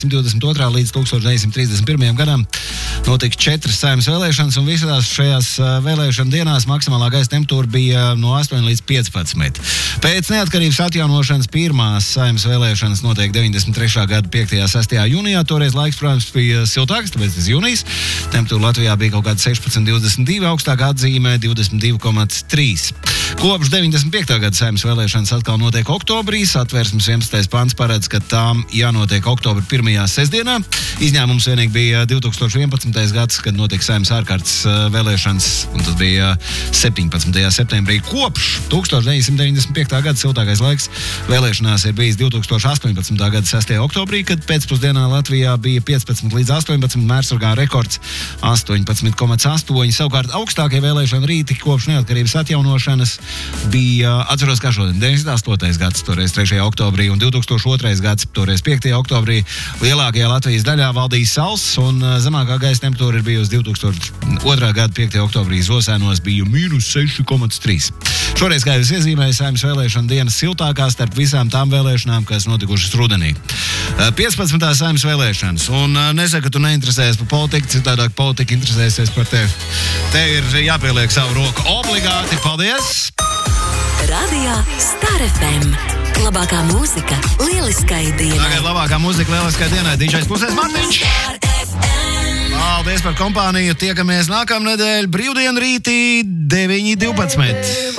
1922. līdz 1931. gadam notika 4 saeimas vēlēšanas, un visās šajās vēlēšana dienās maksimālā gaisa temperatūra bija no 8 līdz 15. Pēc neatkarības atjaunošanas pirmās saeimas vēlēšanas notiek 93. gada 5. 6. jūnijā. Toreiz laiks, protams, bija siltāks, tāpēc tas jūnijas. Temperatūra Latvijā bija kaut kāda 16,22, augstākā atzīmē 22,3. Kopš 95. gada saeimas vēlēšanas atkal notiek oktobrī. Satversmes 11. pants paredz, ka tām jānotiek oktobra 1. sestdienā. Izņēmums vienīgi bija 2011. gads, kad notika saeimas ārkārtas vēlēšanas, un tas bija 17. septembrī. Kopš 1995. gada siltākais laiks vēlēšanās ir bijis 2018. gada 6. oktobrī, kad pēcpusdienā Latvijā bija 15 līdz 18, mērsargā rekords 18,8. Savukārt augstākie vēlēšana rīti kopš neatkarības atjaunošanas bija, atceros, kā šodien, 98. gads, toreiz 3. oktobrī, un 2002. gads, toreiz 5. oktobrī. Lielākajā Latvijas daļā valdīja sauss, un zemākā gaisa temperatūra ir bijusi 2002. gada 5. oktobrī. Zosēnos bija -6,3. Šoreiz, kā jau es iezīmēju, saeimas vēlēšana dienas siltākā starp visām tām vēlēšanām, kas notikušas rudenī. 15. saeimas vēlēšanas, un nesaka, ka tu neinteresējies par politiku, citādāk politika interesēsies par tevi. Te ir jāpieliek savu roku obligāti. Paldies! Radio Star FM. Labākā mūzika lieliskai dienai. Tagad labākā mūzika lieliskai dienai. DJs Klusais Mārtiņš. Paldies par kompāniju. Tiekamies nākamnedēļ brīvdienu rītī 9:12.